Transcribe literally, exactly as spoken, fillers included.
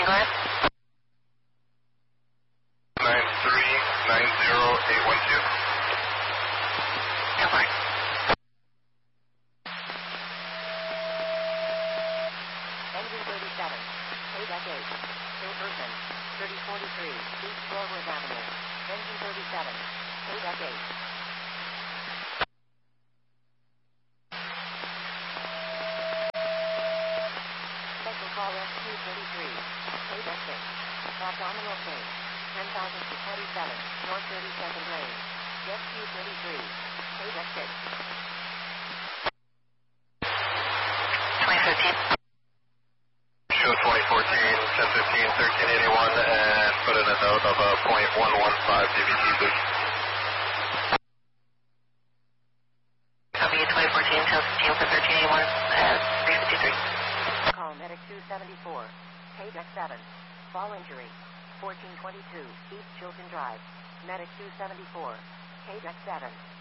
go ahead. nine three nine zero eight one two. Go for it. Engine thirty-seven, Paydeck eight, Hill Bergman, thirty forty-three, East Florworth Avenue. Engine thirty-seven, Paydeck eight. Special call S Q thirty-three, Paydeck six, abdominal pain, ten thousand to twenty-seven, North thirty-second Lane. S Q thirty-three, Paydeck six. twenty fifteen. Show twenty fourteen, ten fifteen, thirteen eighty-one, and put in a note of a point one one five D V T boost. Copy twenty fourteen, ten fifteen for thirteen eighty-one, uh, three fifty-three. Call Medic two seventy-four, Paydeck seven, fall injury, fourteen twenty-two, East Chilton Drive. Medic two seventy-four, Paydeck seven.